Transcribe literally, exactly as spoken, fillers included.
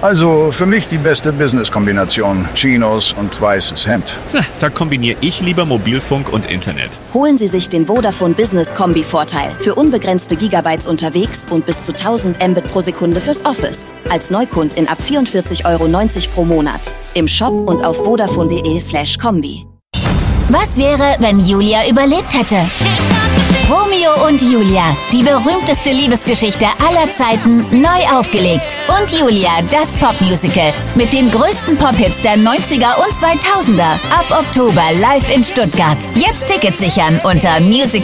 Also für mich die beste Business-Kombination. Chinos und weißes Hemd. Da kombiniere ich lieber Mobilfunk und Internet. Holen Sie sich den Vodafone Business Kombi-Vorteil. Für unbegrenzte Gigabytes unterwegs und bis zu tausend Mbit pro Sekunde fürs Office. Als Neukundin ab vierundvierzig Euro neunzig pro Monat. Im Shop und auf vodafone.de slash Kombi. Was wäre, wenn Julia überlebt hätte? Romeo und Julia, die berühmteste Liebesgeschichte aller Zeiten, neu aufgelegt. Und Julia, das Popmusical mit den größten Pop-Hits der neunziger und zweitausender. Ab Oktober live in Stuttgart. Jetzt Tickets sichern unter music